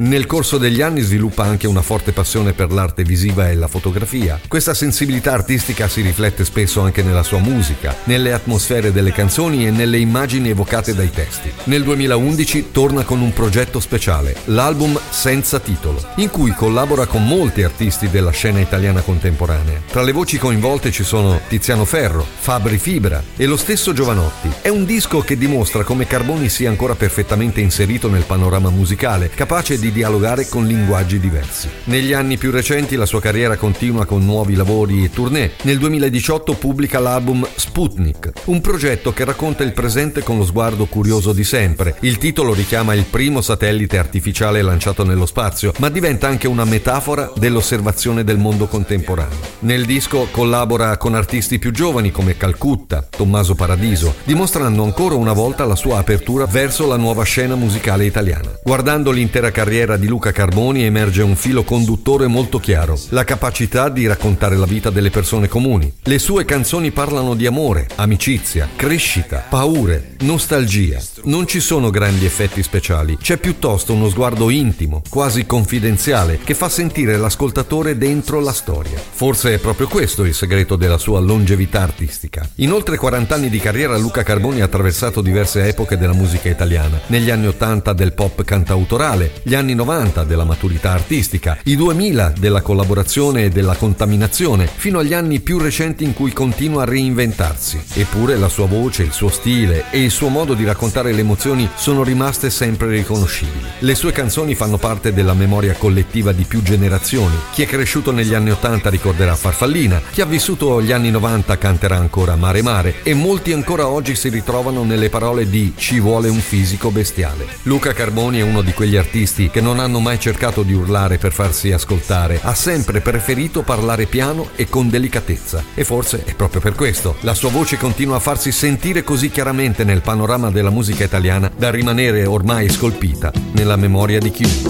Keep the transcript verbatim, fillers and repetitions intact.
Nel corso degli anni sviluppa anche una forte passione per l'arte visiva e la fotografia. Questa sensibilità artistica si riflette spesso anche nella sua musica, nelle atmosfere delle canzoni e nelle immagini evocate dai testi. Nel duemilaundici torna con un progetto speciale, l'album Senza Titolo, in cui collabora con molti artisti della scena italiana contemporanea. Tra le voci coinvolte ci sono Tiziano Ferro, Fabri Fibra e lo stesso Jovanotti. È un disco che dimostra come Carboni sia ancora perfettamente inserito nel panorama musicale, capace di dialogare con linguaggi diversi. Negli anni più recenti la sua carriera continua con nuovi lavori e tournée. Nel duemiladiciotto pubblica l'album Sputnik, un progetto che racconta il presente con lo sguardo curioso di sempre. Il titolo richiama il primo satellite artificiale lanciato nello spazio, ma diventa anche una metafora dell'osservazione del mondo contemporaneo. Nel disco collabora con artisti più giovani come Calcutta, Tommaso Paradiso, dimostrando ancora una volta la sua apertura verso la nuova scena musicale italiana. Guardando l'intera carriera di Luca Carboni emerge un filo conduttore molto chiaro: la capacità di raccontare la vita delle persone comuni. Le sue canzoni parlano di amore, amicizia, crescita, paure, nostalgia. Non ci sono grandi effetti speciali, c'è piuttosto uno sguardo intimo, quasi confidenziale, che fa sentire l'ascoltatore dentro la storia. Forse è proprio questo il segreto della sua longevità artistica. In oltre quaranta anni di carriera Luca Carboni ha attraversato diverse epoche della musica italiana. Negli anni ottanta del pop cantautorale, gli anni novanta della maturità artistica, i duemila della collaborazione e della contaminazione, fino agli anni più recenti in cui continua a reinventarsi. Eppure la sua voce, il suo stile e il suo modo di raccontare le emozioni sono rimaste sempre riconoscibili. Le sue canzoni fanno parte della memoria collettiva di più generazioni. Chi è cresciuto negli anni ottanta ricorderà Farfallina, chi ha vissuto gli anni novanta canterà ancora Mare Mare e molti ancora oggi si ritrovano nelle parole di Ci vuole un fisico bestiale. Luca Carboni è uno di quegli artisti che non hanno mai cercato di urlare per farsi ascoltare, ha sempre preferito parlare piano e con delicatezza, e forse è proprio per questo la sua voce continua a farsi sentire così chiaramente nel panorama della musica italiana da rimanere ormai scolpita nella memoria di chiunque.